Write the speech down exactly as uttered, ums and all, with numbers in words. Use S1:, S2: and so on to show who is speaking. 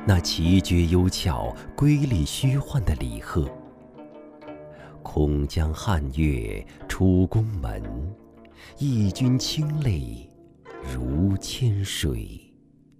S1: 那奇绝幽巧、瑰丽虚幻的礼贺。空江汉月出宫门，忆君清泪如千水。